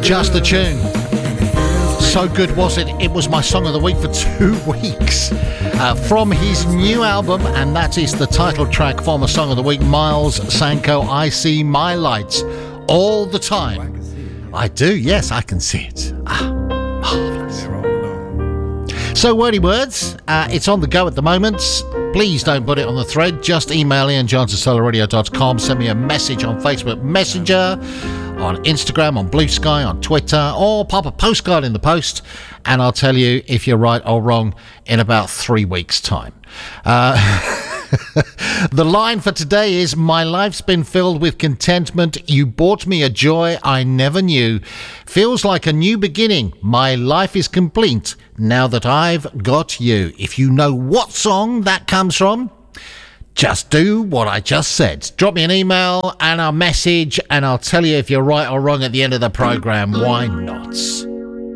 Just the tune. So good was it? It was my song of the week for 2 weeks. From his new album, and that is the title track from a song of the week, Miles Sanko, I See My Lights All the Time. I do, yes, I can see it. Marvellous. So, wordy words, it's on the go at the moment. Please don't put it on the thread. Just email ianjohnsonsolaradio.com. Send me a message on Facebook Messenger, on Instagram, on Blue Sky, on Twitter, or pop a postcard in the post, and I'll tell you if you're right or wrong in about 3 weeks' time. The line for today is, my life's been filled with contentment. You brought me a joy I never knew. Feels like a new beginning. My life is complete now that I've got you. If you know what song that comes from, just do what I just said. Drop me an email and a message, and I'll tell you if you're right or wrong at the end of the programme. Why not?